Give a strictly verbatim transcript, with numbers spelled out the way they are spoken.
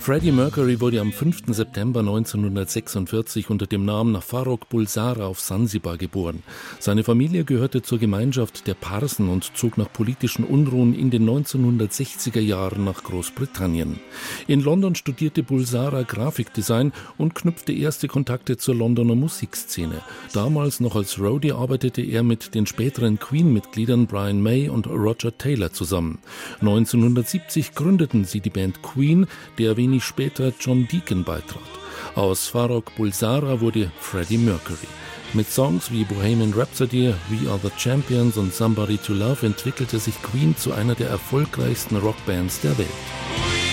Freddie Mercury wurde am fünften September neunzehnhundertsechsundvierzig unter dem Namen Farrokh Bulsara auf Sansibar geboren. Seine Familie gehörte zur Gemeinschaft der Parsen und zog nach politischen Unruhen in den neunzehnhundertsechziger Jahren nach Großbritannien. In London studierte Bulsara Grafikdesign und knüpfte erste Kontakte zur Londoner Musikszene. Damals noch als Roadie arbeitete er mit den späteren Queen-Mitgliedern Brian May und Roger Taylor zusammen. neunzehnhundertsiebzig gründeten sie die Band Queen, der wenig später John Deacon beitrat. Aus Farrokh Bulsara wurde Freddie Mercury. Mit Songs wie Bohemian Rhapsody, We Are the Champions und Somebody to Love entwickelte sich Queen zu einer der erfolgreichsten Rockbands der Welt.